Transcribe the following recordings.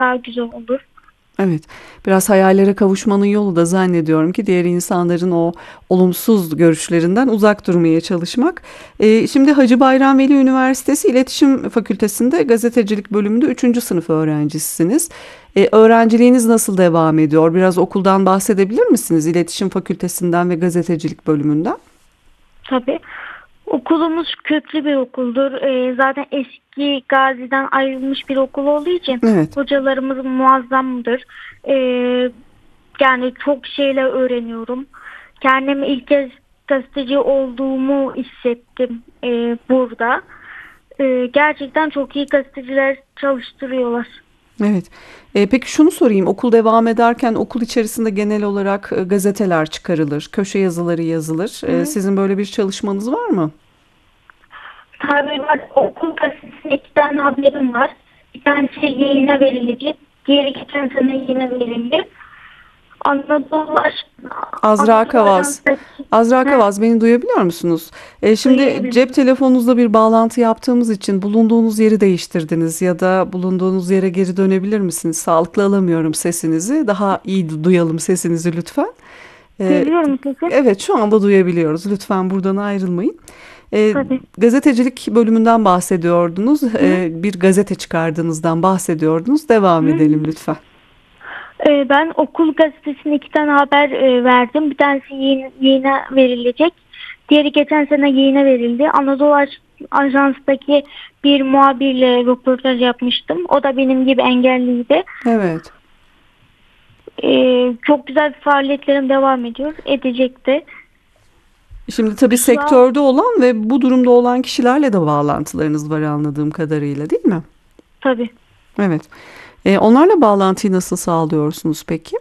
daha güzel olur. Evet, biraz hayallere kavuşmanın yolu da zannediyorum ki diğer insanların o olumsuz görüşlerinden uzak durmaya çalışmak. Şimdi Hacı Bayram Veli Üniversitesi İletişim Fakültesi'nde gazetecilik bölümünde üçüncü sınıf öğrencisisiniz. Öğrenciliğiniz nasıl devam ediyor? Biraz okuldan bahsedebilir misiniz? İletişim Fakültesinden ve gazetecilik bölümünden. Tabii. Okulumuz köklü bir okuldur. Zaten eski Gazi'den ayrılmış bir okul olduğu için Evet. hocalarımız muazzamdır. Ee, Yani çok şeyler öğreniyorum. Kendimi ilk kez gazeteci olduğumu hissettim burada. Gerçekten çok iyi gazeteciler çalıştırıyorlar. Evet. Peki şunu sorayım. Okul devam ederken okul içerisinde genel olarak gazeteler çıkarılır, köşe yazıları yazılır. Hı hı. Sizin böyle bir çalışmanız var mı? Tabii var. Okul gazetesinde iki tane haberim var. Bir tanesi yayına verilecek. Diğeri geçen sene yayına verildi. Anadolu Aşkına, Azra Anadolu Kavaz. Ajans'taki Azra heh, Kavaz beni duyabiliyor musunuz? Şimdi cep duyabilirim. telefonunuzla bir bağlantı yaptığımız için bulunduğunuz yeri değiştirdiniz ya da bulunduğunuz yere geri dönebilir misiniz? Sağlıklı alamıyorum sesinizi. Daha iyi duyalım sesinizi lütfen. Ee, Geliyorum sesim. evet şu anda duyabiliyoruz. Lütfen buradan ayrılmayın. Ee, Tabii. Gazetecilik bölümünden bahsediyordunuz. Hı Bir gazete çıkardığınızdan bahsediyordunuz. Devam hı. edelim lütfen. Ben okul gazetesine iki tane haber verdim. Bir tanesi yayına verilecek. Diğeri geçen sene yayına verildi. Ajans'taki bir muhabirle röportaj yapmıştım. O da benim gibi engelliydi. Evet. Çok güzel faaliyetlerim devam ediyor. Edecekti. Şimdi tabii Şu an sektörde olan ve bu durumda olan kişilerle de bağlantılarınız var anladığım kadarıyla, değil mi? tabii. Evet. Onlarla bağlantıyı nasıl sağlıyorsunuz peki?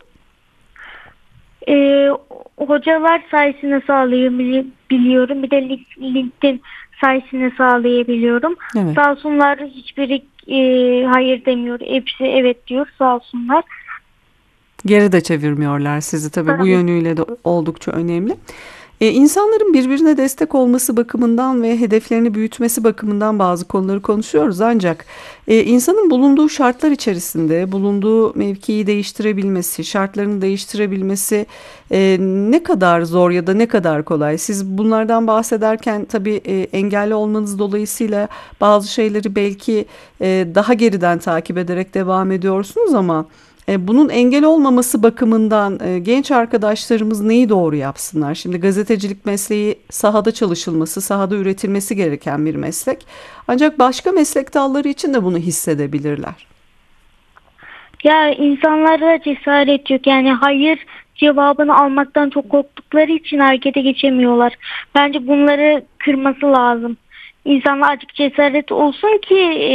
Ee, Hocalar sayesinde sağlayabiliyorum. Bir de LinkedIn sayesinde sağlayabiliyorum. Evet. Sağ olsunlar hiçbiri hayır demiyor. Hepsi evet diyor sağ olsunlar. Geri de çevirmiyorlar sizi tabii bu Tabii. yönüyle de oldukça önemli. İnsanların birbirine destek olması bakımından ve hedeflerini büyütmesi bakımından bazı konuları konuşuyoruz. Ancak insanın bulunduğu şartlar içerisinde bulunduğu mevkiyi değiştirebilmesi, şartlarını değiştirebilmesi ne kadar zor ya da ne kadar kolay? Siz bunlardan bahsederken tabii engelli olmanız dolayısıyla bazı şeyleri belki daha geriden takip ederek devam ediyorsunuz ama bunun engel olmaması bakımından genç arkadaşlarımız neyi doğru yapsınlar? Şimdi gazetecilik mesleği sahada çalışılması, sahada üretilmesi gereken bir meslek. Ancak başka meslek dalları için de bunu hissedebilirler. Ya insanlara cesaret yok. Yani hayır cevabını almaktan çok korktukları için harekete geçemiyorlar. Bence bunları kırması lazım. İnsanlar azıcık cesaret olsun ki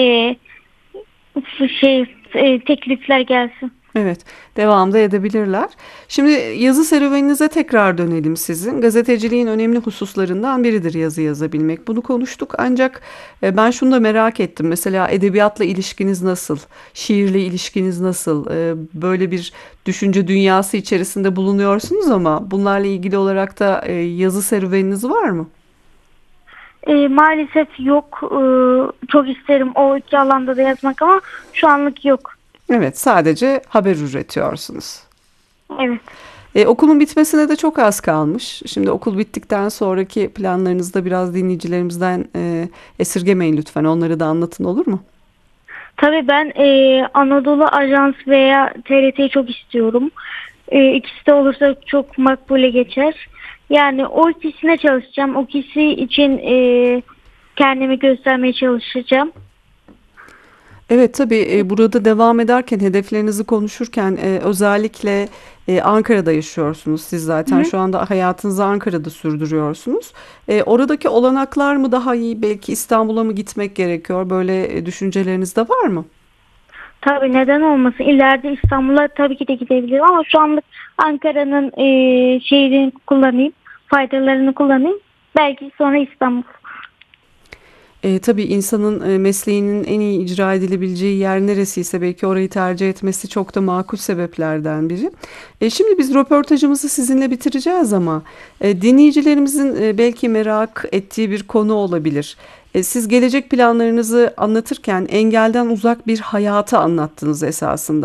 teklifler gelsin. Evet, devamda edebilirler. Şimdi yazı serüveninize tekrar dönelim sizin. Gazeteciliğin önemli hususlarından biridir yazı yazabilmek. Bunu konuştuk ancak ben şunu da merak ettim. Mesela edebiyatla ilişkiniz nasıl? Şiirle ilişkiniz nasıl? Böyle bir düşünce dünyası içerisinde bulunuyorsunuz ama bunlarla ilgili olarak da yazı serüveniniz var mı? Maalesef yok. Çok isterim o iki alanda da yazmak ama şu anlık yok. Evet, sadece haber üretiyorsunuz. Evet. Okulun bitmesine de çok az kalmış. Şimdi okul bittikten sonraki planlarınızda biraz dinleyicilerimizden esirgemeyin lütfen. Onları da anlatın olur mu? Tabii ben Anadolu Ajans veya TRT'yi çok istiyorum. İkisi de olursa çok makbule geçer. Yani o ikisine çalışacağım. O ikisi için kendimi göstermeye çalışacağım. Evet tabii burada devam ederken hedeflerinizi konuşurken özellikle Ankara'da yaşıyorsunuz. Siz Hı zaten hı. şu anda hayatınızı Ankara'da sürdürüyorsunuz. Oradaki olanaklar mı daha iyi? Belki İstanbul'a mı gitmek gerekiyor? Böyle düşünceleriniz de var mı? Tabii neden olmasın? İleride İstanbul'a tabii ki de gidebilirim ama şu anlık Ankara'nın şeyini kullanayım, faydalarını kullanayım. Belki sonra İstanbul. Tabii insanın mesleğinin en iyi icra edilebileceği yer neresiyse belki orayı tercih etmesi çok da makul sebeplerden biri. Şimdi biz röportajımızı sizinle bitireceğiz ama dinleyicilerimizin belki merak ettiği bir konu olabilir. Siz gelecek planlarınızı anlatırken engelden uzak bir hayatı anlattınız esasında.